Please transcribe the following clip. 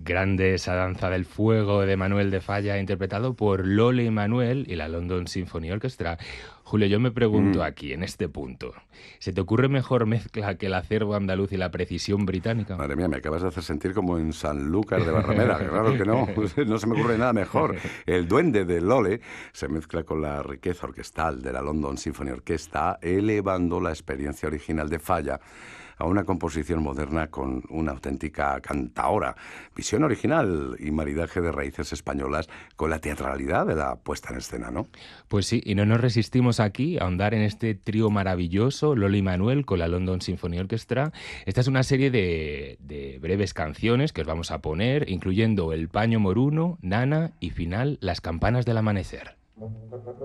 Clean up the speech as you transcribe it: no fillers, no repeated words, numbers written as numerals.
Grande esa danza del fuego de Manuel de Falla, interpretado por Lole Manuel y la London Symphony Orchestra. Julio, yo me pregunto Mm, aquí, en este punto, ¿se te ocurre mejor mezcla que el acervo andaluz y la precisión británica? Madre mía, me acabas de hacer sentir como en Sanlúcar de Barrameda. Claro que no, no se me ocurre nada mejor. El duende de Lole se mezcla con la riqueza orquestal de la London Symphony Orchestra, elevando la experiencia original de Falla a una composición moderna con una auténtica cantaora, visión original y maridaje de raíces españolas con la teatralidad de la puesta en escena, ¿no? Pues sí, y no nos resistimos aquí a ahondar en este trío maravilloso, Lole y Manuel, con la London Symphony Orchestra. Esta es una serie de breves canciones que os vamos a poner, incluyendo El paño moruno, Nana y final Las campanas del amanecer.